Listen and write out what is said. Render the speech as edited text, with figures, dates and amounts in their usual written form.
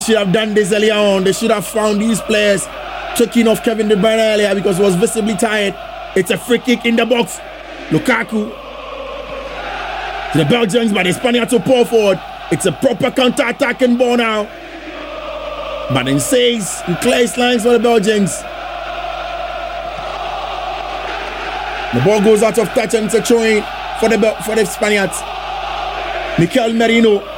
should have done this earlier on. They should have found these players checking off Kevin De Bruyne earlier because he was visibly tired. It's a free kick in the box. Lukaku. The Belgians, but the Spaniards to pull forward. It's a proper counter-attacking ball now. But then says and clears lines for the Belgians. The ball goes out of touch and it's a throw-in for the Spaniards. Mikel Merino